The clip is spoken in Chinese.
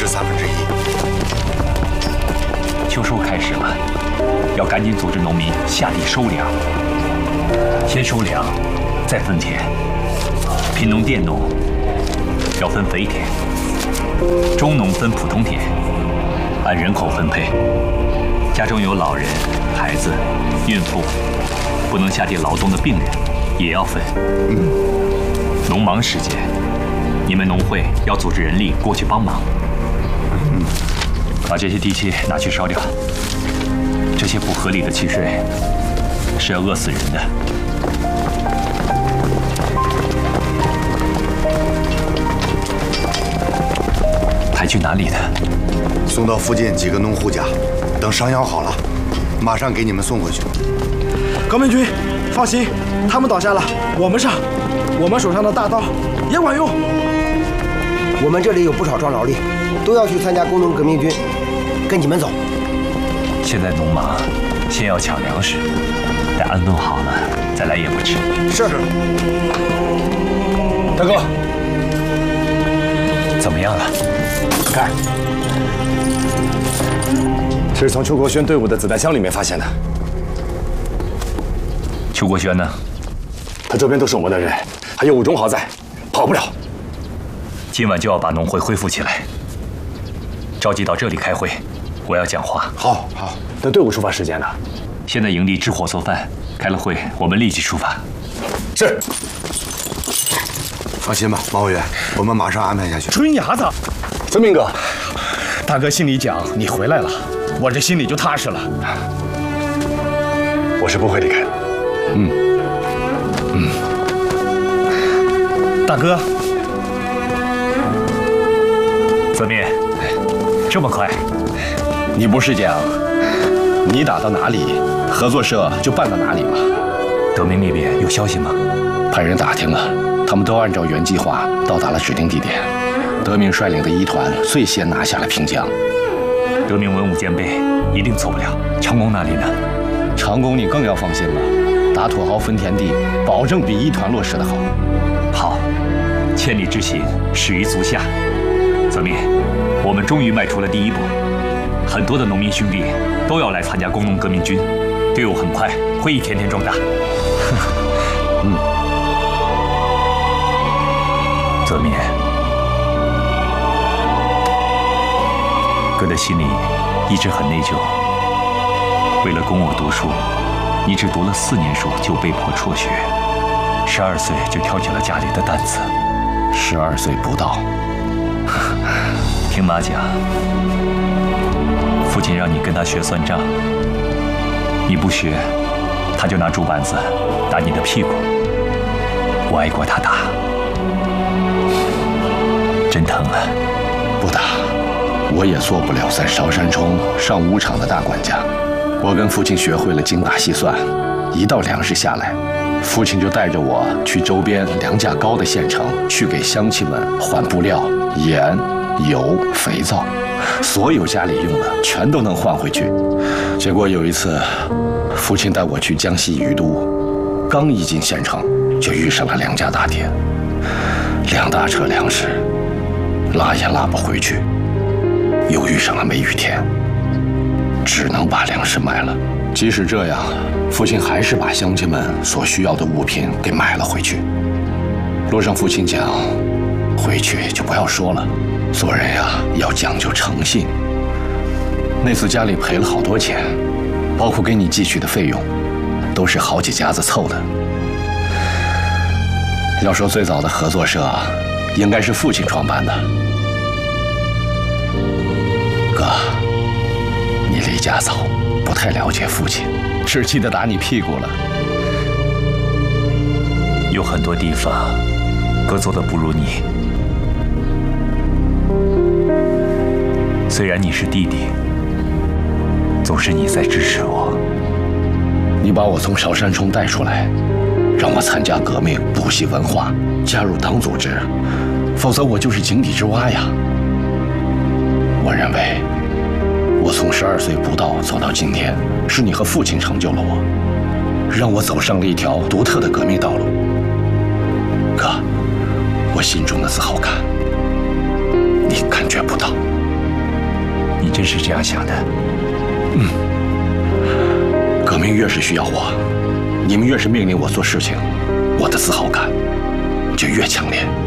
1/3。 秋收开始了，要赶紧组织农民下地收粮。先收粮，再分田。贫农、佃农要分肥田，中农分普通田，按人口分配。家中有老人、孩子、孕妇，不能下地劳动的病人也要分。农忙时节，你们农会要组织人力过去帮忙。把这些地契拿去烧掉。这些不合理的契税是要饿死人的。牌去哪里的？ 送到附近几个农户家，等商养好了，马上给你们送回去。 革命军，放心，他们倒下了，我们上。我们手上的大刀也管用。 我们这里有不少壮劳力，都要去参加工农革命军，跟你们走。 现在农忙，先要抢粮食，待安顿好了再来也不迟。 是。 大哥， 怎么样了？ 看，这是从邱国轩队伍的子弹箱里面发现的。 邱国轩呢？ 他周边都是我们的人，还有武忠豪在，跑不了。 今晚就要把农会恢复起来，召集到这里开会，我要讲话。 好。 那队伍出发时间呢？ 现在营地支火做饭，开了会，我们立即出发。 是。 放心吧，马委员，我们马上安排下去。 春伢子， 孙明哥， 大哥心里讲你回来了，我这心里就踏实了。 我是不会离开的。 大哥， 泽面，这么快？ 你不是讲，你打到哪里，合作社就办到哪里吗？ 德明那边有消息吗？ 派人打听了，他们都按照原计划到达了指定地点。德明率领的1团最先拿下了平江。 德明文武兼备，一定错不了。长工那里呢？ 长工你更要放心了，打土豪分田地，保证比1团落实的好。 好，千里之行，始于足下。泽明，我们终于迈出了第一步。很多的农民兄弟都要来参加工农革命军，队伍很快会一天天壮大。泽明，哥的心里一直很内疚。为了供我读书，你只读了4年书就被迫辍学，12岁就挑起了家里的担子。 12岁不到， 听妈讲，父亲让你跟他学算账，你不学，他就拿竹板子打你的屁股。我挨过他打，真疼啊！ 不打，我也做不了在韶山冲上5场的大管家。我跟父亲学会了精打细算，一到粮食下来，父亲就带着我去周边粮价高的县城，去给乡亲们换布料、盐、油、肥皂，所有家里用的全都能换回去。结果有一次，父亲带我去江西余都，刚一进县城，就遇上了粮价大跌，2大车粮食拉也拉不回去，又遇上了梅雨天，只能把粮食卖了。即使这样，父亲还是把乡亲们所需要的物品给买了回去。路上父亲讲，回去就不要说了，做人呀要讲究诚信。那次家里赔了好多钱，包括给你寄去的费用，都是好几家子凑的。要说最早的合作社，应该是父亲创办的。哥，你离家早，不太了解父亲，只记得打你屁股了。 有很多地方，哥做的不如你。虽然你是弟弟，总是你在支持我。 你把我从韶山冲带出来，让我参加革命，补习文化，加入党组织，否则我就是井底之蛙呀。我认为，我从12岁不到走到今天，是你和父亲成就了我，让我走上了一条独特的革命道路。哥，我心中的自豪感，你感觉不到。 是这样想的。 革命越是需要我，你们越是命令我做事情，我的自豪感就越强烈。